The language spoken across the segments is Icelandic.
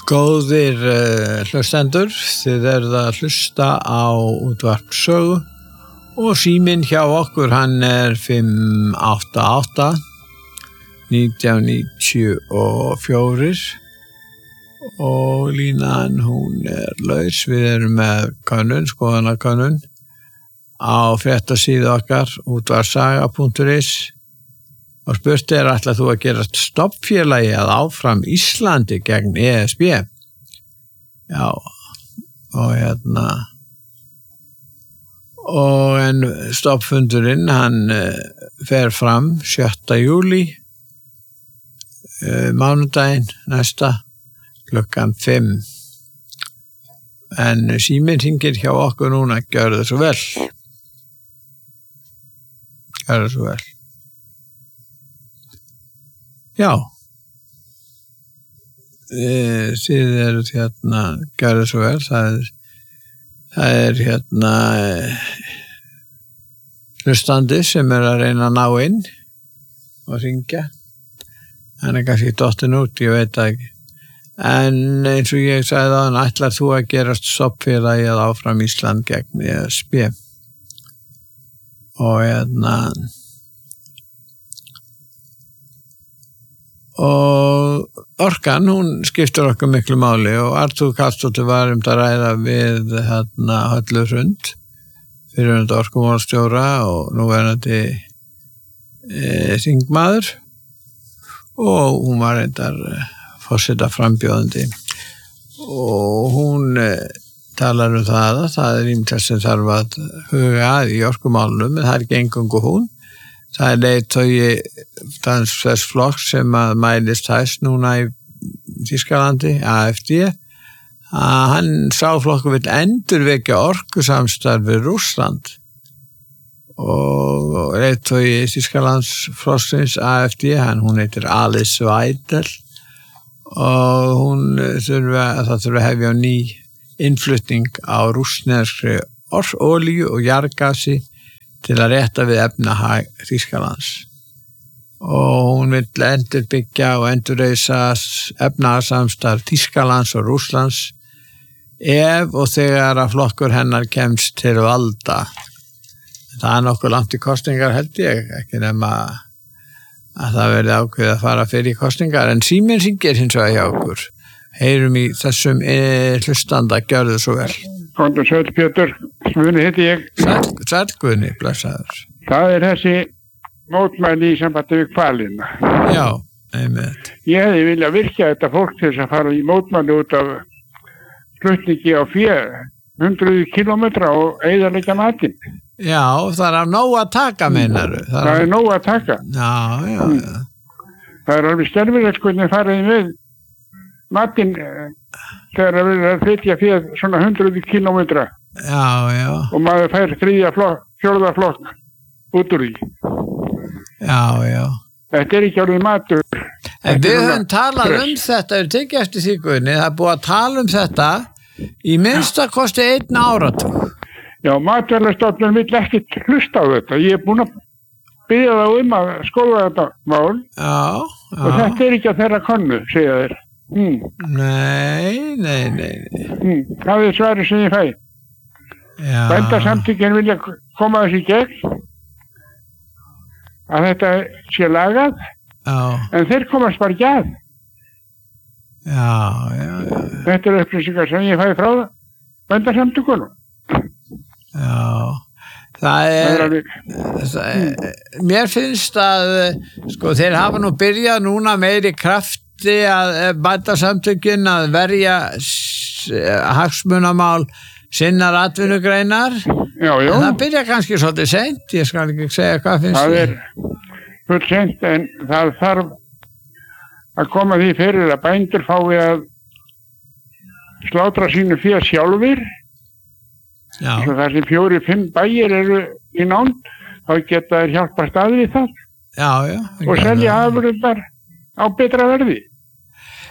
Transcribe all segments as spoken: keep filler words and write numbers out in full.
Góðir uh, hlustendur, þið eruð að hlusta á útvarp Sögu og síminn hjá okkur hann er fimm átta átta nítján níutíu og fjögur og línan hún er laus. Við erum með könnun, skoðanakönnun á fréttasíðu okkar útvarpssaga punktur is og spurt er ætlað þú að gera stofnfélagi að áfram Íslandi gegn E S B. Já, og hérna og en stofnfundurinn hann fer fram sjötta júlí mánudaginn næsta klukkan fimm. En síminn hringir hjá okkur núna, gjörðu svo vel. Gjörðu svo vel. Já, e, þið eruð hérna, gjörðu svo vel, það er, það er hérna e, hlustandi sem er að reyna að ná inn og hringja. Hann er kannski dottin út, ég veit það ekki. En eins og ég sagði á hann, ætlar þú að gerast stofnfélagi að áfram Ísland gegn E S B. Og hérna og orkan, hún skiptir okkur miklu máli og Artúr Karlsdóttir var um að ræða við hérna Höllu Hrund fyrrverandi orkumálastjóra og núverandi e, þingmaður og hún var reyndar forseta frambjóðandi og hún e, talar um það að það er ýmislegt sem þarf að huga að í orkumálunum, en það er ekki eingöngu hún. Það er leiðtogi þess flokks sem að mælist hæst núna í Þýskalandi, A F D, að hann sá flokkur vill endurvekja orkusamstarf við Rússland og leiðtogi Þýskalands flokksins A F D, hann hún heitir Alice Weidel og hún þurfa, það þurfa að hefja ný innflutning á rússneskri olíu og jarðgasi til að rétta við efnahag Þýskalands. Og hún vill endurbyggja og endurreisa efnahagssamstarf Þýskalands og Rússlands ef og þegar að flokkur hennar kemst til valda. Það er nokkuð langt í kosningar held ég, ekki nema að það verði ákveðið að fara fyrir kosningar, en síminn hringir hins vegar hjá okkur. Heyrum í þessum e, hlustanda, gjörðu svo vel. Kondur Sæll Pétur, Guðni heiti ég. Sæll, sæll Guðni, blessaður. Það er þessi mótmæli í sambandi við hvalina. Já, einmitt. Ég hefði viljað virkja þetta fólk til þess að fara í mótmæli út af flutningi á fjö, hundruð kílómetra og eyðarleggja matinn. Já, það er að nóg að taka, meinaru. Það, það er nóg að taka. Já, já, já. Það er alveg skelfilegt hvernig faraði með matinn þegar að vera að flytja fyrir svona hundruð kílómetra. Já, já. Og maður fær þriðja flokk, fjórða flokk út úr því. Já, já. Þetta er ekki alveg matur. En við höfum talað um þetta, við tekið eftir því Guðni, það er búið að tala um þetta í minnsta kosti einn áratug. Já, Matvælastofnun vill ekki hlusta á þetta. Ég er búin að biðja þá um að skoða þetta mál. Já, já. Og þetta er ekki að þeirra konnu, segja þeir. Mm. Nei, nei, nei. Mm. Það er svarið sem ég fæ. Já. Bændasamtökin vilja koma þessi í gegn að þetta sé lagað. Já. En þeir komast bara ekki að. Já, já, já. Þetta er upplýsingar sem ég fæ frá bændasamtökunum. Já, það er, það er mér finnst að sko þeir hafa nú byrjað núna meiri krafti að bændasamtökin að verja hagsmunamál sinnar atvinnugreinar. Já, já. En það byrja kannski svolítið seint, ég skal ekki segja hvað finnst það er full seint, en það þarf að koma því fyrir að bændur fái að slátra sínu fé sjálfir. Já. Svo þar sem fjóri, fimm bæir eru í nánd, þá geta þeir hjálpa staði við það. Já, já. Og selja afurðar á betra verði.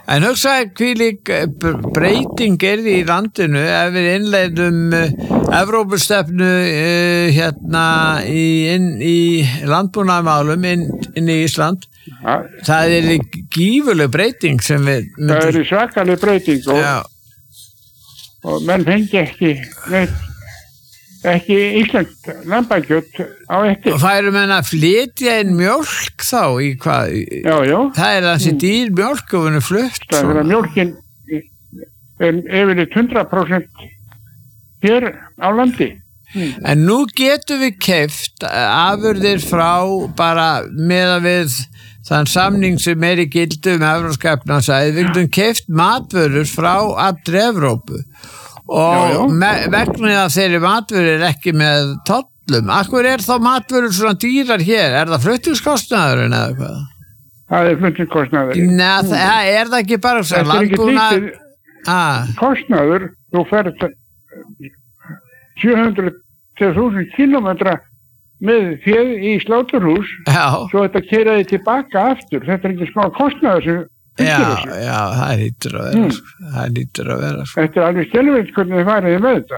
En hugsaði hvílík breyting er í landinu ef við innleiðum Evrópustefnu uh, hérna í, inn í landbúnaðarmálum inn, inn í Ísland. Ja. Það er gífurleg breyting sem við... Myndum... Það er svakaleg breyting og, og menn fengi ekki neitt, ekki Ísland lambakjöt á eftir. Og færum menn að flytja inn mjólk þá í hvað? Já, já. Það er þessi dýr mjólk og hún er flutt. Það er að mjólkin er yfirleitt hundrað prósent hér á landi. Mm. En nú getum við keypt afurðir frá bara meða við þann samning sem er í gildi um Evrópska efnahagssvæðið. Við getum keypt matvörur frá allri Evrópu. Og me- vegna að þeirri matvörur er ekki með tollum. Akkur er þá matvörur svona dýrar hér? Er það flutningskostnaðurinn eða hvað? Það er flutningskostnaðurinn. Nei, mm. það er það ekki bara það landbúnað... er ekki lítið kostnaður. Þú ferð sjö hundruð til þúsund kílómetra með féð í sláturhús. Já. Svo þetta keiraði tilbaka aftur. Þetta er ekki smá kostnaður sem Já, já, það hýttur að vera, mm. sko. Það hýttur að vera, sko. Þetta er alveg skelfilegt hvernig þið fariði með þetta.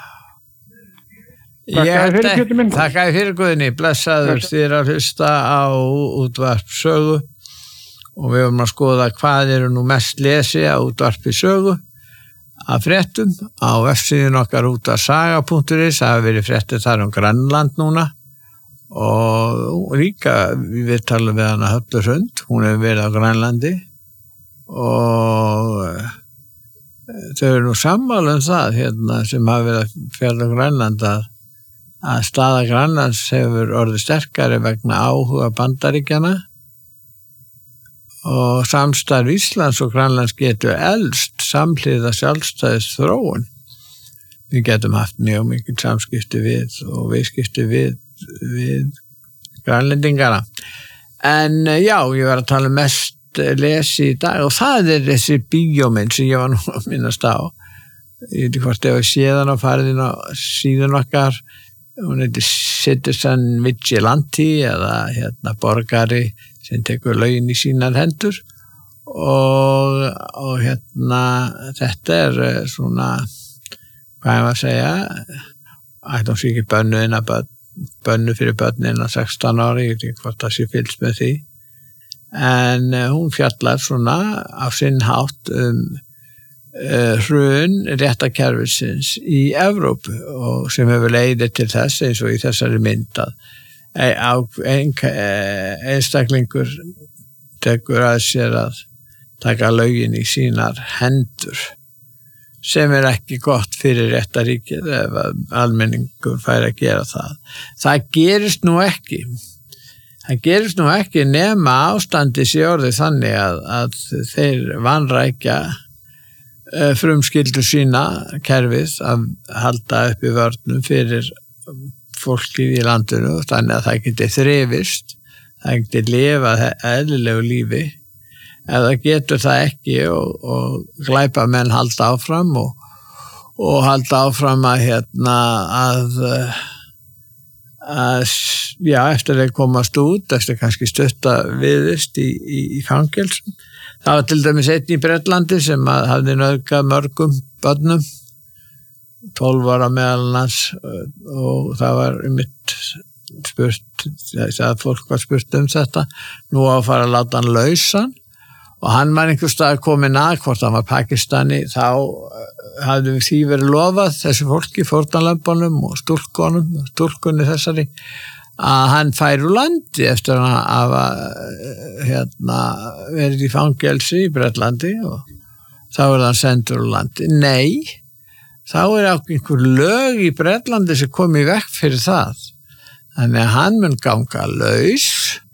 Þakkaði fyrir Pétur minn. Þakkaði fyrir Guðni, blessaður þér að hlusta á útvarp sögu og við höfum að skoða hvað eru nú mest lesi á útvarpi sögu af fréttum á vefsíðun okkar útvarsaga punktur is. Það hafa verið fréttir þar um Grænland núna og líka við talum við hana Höllu Hrund, hún hefur verið á Grænlandi og þau eru nú sammála um það hérna sem hafa verið að fjalla Grænland að, að staða Grænlands hefur orðið sterkari vegna áhuga Bandaríkjanna og samstarf Íslands og Grænlands getur elst samhliða sjálfstæðis þróun. Við getum haft mjög mikið samskipti við og viðskipti við, við Grænlendingana. En já, ég var að tala mest lesi í dag og það er þessi bíómynd sem ég var nú að minnast á. Ég veit ekki hvort ef ég sé þann á fariðin á síðan okkar. Hún heitir Citizen Vigilante eða hérna borgari sem tekur lögin í sínar hendur og, og hérna þetta er svona hvað ég var að segja ætlum sér ekki bönnu inn að bönnu fyrir bönnin að sextán ári, ég veit ekki hvort það sé fylgst með því en uh, hún fjallar svona á sinn hátt um uh, hrun réttarkerfisins í Evrópu og sem hefur leiðið til þess eins og í þessari mynd að ein, einstaklingur tekur að sér að taka lögin í sínar hendur sem er ekki gott fyrir réttaríkið ef almenningur fær að gera það. Það gerist nú ekki. Það gerist nú ekki nema ástandi sé orðið þannig að, að þeir vanrækja uh, frumskyldu sína kerfið að halda upp í vörnum fyrir fólkið í landinu þannig að það geti þrifist, það geti lifað eðlilegu lífi. Ef það getur það ekki og, og glæpamenn halda áfram og, og halda áfram að hérna að, að já, eftir að komast út, eftir kannski stutta viðist í, í, í fangelsum. Það var til dæmis einn í Bretlandi sem að hafði nauðgað mörgum börnum, tólf ára meðal hans og það var um mitt spurt, það fólk var spurt um þetta, nú á að fara að láta hann lausan. Og hann var einhver stað komin að, hvort hann var Pakistani, þá hafði við því verið lofað þessu fólki, fórnarlömpunum og stúlkunum, stúlkunni þessari, að hann færi úr landi eftir að hafa hérna, verið í fangelsi í Bretlandi og þá er hann sendur úr landi. Nei, þá er einhver lög í Bretlandi sem kom í vekk fyrir það. Þannig að hann mun ganga laus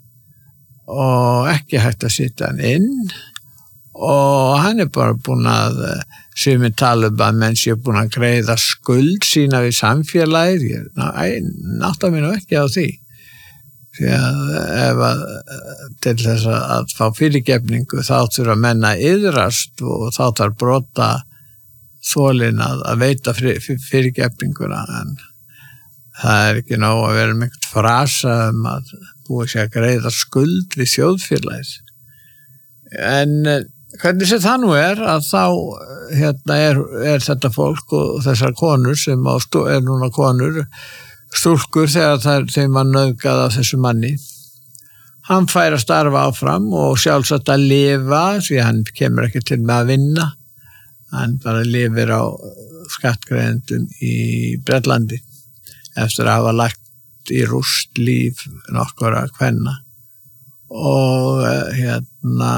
og ekki hægt að sitja hann inn og hann er bara búin að sumir tala um að menn sé búin að greiða skuld sína við samfélagið. Ég nátta mér nú ekki á því því að ef að til þess að fá fyrirgefningu þá þurfa menn að iðrast og þá þarf brota þolin að, að veita fyrirgefninguna en það er ekki nóg að vera með einhvern frasa um að búið sér að greiða skuld við þjóðfélagið. En hvernig sem það nú er að þá hérna er, er þetta fólk og þessar konur sem á stú, er núna konur stúlkur þegar það, þeim var nauðgað af þessu manni hann fær að starfa áfram og sjálfsagt að lifa því hann kemur ekki til með að vinna hann bara lifir á skattgreiðendum í Bretlandi eftir að hafa lagt í rúst líf nokkura kvenna og hérna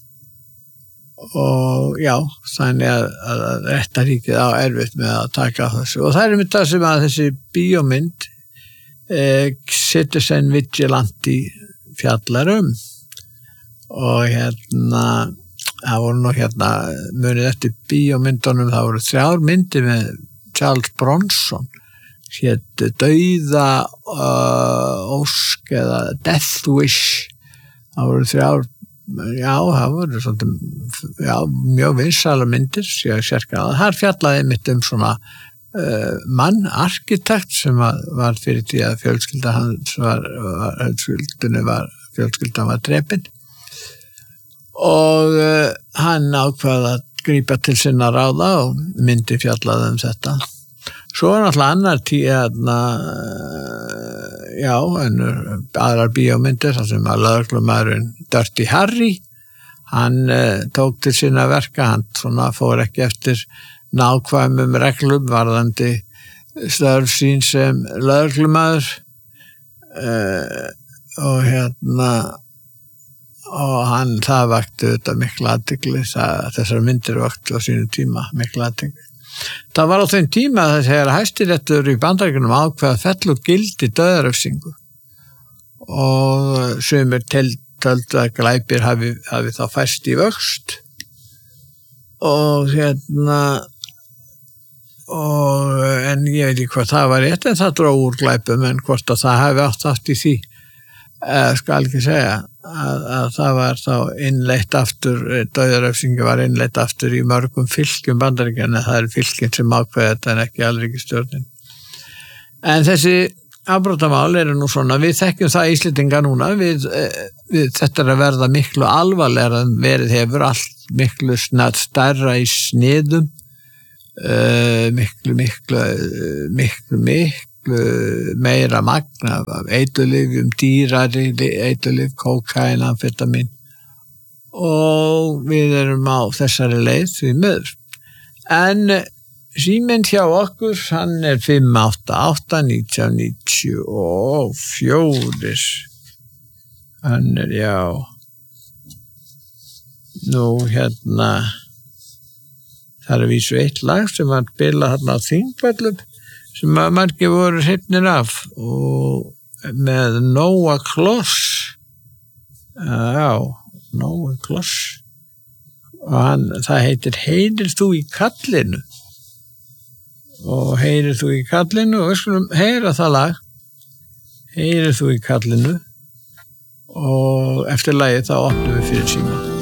og já, þannig að, að réttaríkið á erfitt með að taka þessu og það er mynd það sem að þessi bíómynd eh, Citizen Vigilante fjallar um og hérna það voru nú hérna munið eftir bíómyndunum það voru þrjár myndir með Charles Bronson hétt Dauða uh, Ósk eða Death Wish það voru þrjár já, það voru svolítið já, mjög vinsælar myndir ég sérka að það fjallaði mitt um svona uh, mann, arkitekt sem var, var fyrir því að fjölskylda hans var, var fjölskyldunni var fjölskyldan var drepin og uh, hann ákvað að grípa til sinna ráða og myndi fjallaði um þetta svo er náttúrulega annar tíðna já, ennur aðrar bíómyndir þar sem að lögreglumæðurinn Dirty Harry hann uh, tók til sinna verka hann svona fór ekki eftir nákvæmum reglum varðandi störf sín sem lögreglumæður uh, og hérna og hann það vakti þetta mikla athygli þessar myndir vakti á sínu tíma mikla athygli það var á þeim tíma að þegar Hæstiréttur í Bandaríkjunum ákveða fell úr gildi dauðarefsingu og sumir töldu að glæpir hafi, hafi þá fæst í vöxt og hérna og en ég veit ekki hvað það var rétt en það dró úr glæpum en hvort að það hafi átt átt í því eh, skal ekki segja að, að það var þá innleitt aftur dauðarefsingi var innleitt aftur í mörgum fylkjum Bandaríkjanna það er fylkin sem ákveða þetta en ekki alríkisstjórnin en þessi afbrotamál eru nú svona við þekkjum það Íslendinga núna við, við þetta er að verða miklu alvarlegra en verið hefur allt miklu snart stærra í sniðum uh, miklu miklu miklu miklu meira magna af eiturlyfjum, dýrari eiturlyf, kókaín, amfetamin og við erum á þessari leið því miður. En síminn hjá okkur, hann er fimm átta átta nítján níutíu og fjögur. Hann er, já, nú hérna, það er vísu eitt lag sem var bilað hérna á Þingvöllum sem að margir voru hrifnir af og með Nóa Kloss já, Nóa Kloss og hann, það heitir Heyrir þú í kallinu og Heyrir þú í kallinu og við skulum heyra það lag Heyrir þú í kallinu og eftir lagið þá opnum við fyrir síma